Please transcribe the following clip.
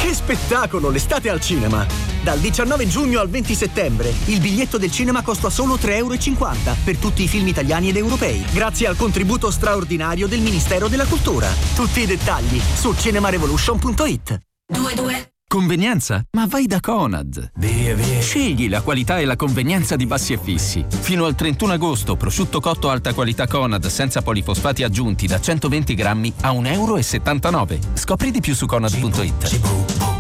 Che spettacolo, l'estate al cinema! Dal 19 giugno al 20 settembre il biglietto del cinema costa solo 3,50 € per tutti i film italiani ed europei, grazie al contributo straordinario del Ministero della Cultura. Tutti i dettagli su cinemarevolution.it. Convenienza? Ma vai da Conad. Via. Scegli la qualità e la convenienza di Bassi e Fissi. Fino al 31 agosto, prosciutto cotto alta qualità Conad senza polifosfati aggiunti da 120 grammi a €1,79. Scopri di più su Conad.it.